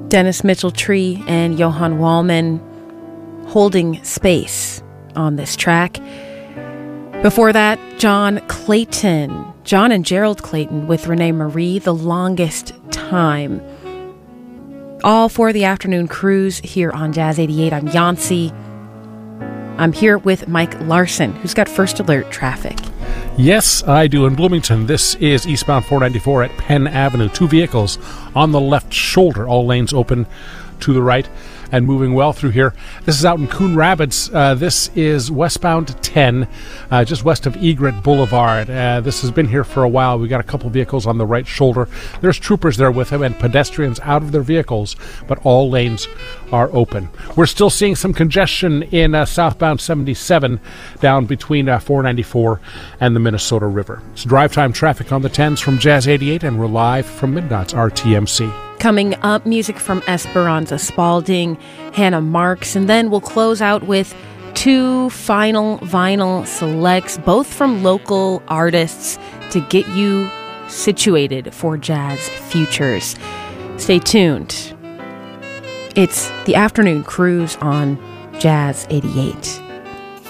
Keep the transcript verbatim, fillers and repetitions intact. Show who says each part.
Speaker 1: Dennis Mitchell-Tree and Johan Wallman holding space on this track. Before that, John Clayton, John and Gerald Clayton with Renee Marie, The Longest Time. All for the afternoon cruise here on Jazz eighty-eight. I'm Yancy. I'm here with Mike Larson, who's got First Alert traffic.
Speaker 2: Yes, I do. In Bloomington, this is eastbound four ninety-four at Penn Avenue. Two vehicles on the left shoulder, all lanes open to the right and moving well through here. This is out in Coon Rapids. Uh, this is westbound ten, uh, just west of Egret Boulevard. Uh, this has been here for a while. We got a couple vehicles on the right shoulder. There's troopers there with him and pedestrians out of their vehicles, but all lanes are open. We're still seeing some congestion in uh, southbound seventy-seven down between uh, four ninety-four and the Minnesota River. It's drive time traffic on the tens from Jazz eighty-eight, and we're live from Midnight's R T M C.
Speaker 1: Coming up, music from Esperanza Spalding, Hannah Marks, and then we'll close out with two final vinyl selects, both from local artists, to get you situated for Jazz Futures. Stay tuned. It's the afternoon cruise on Jazz eighty-eight.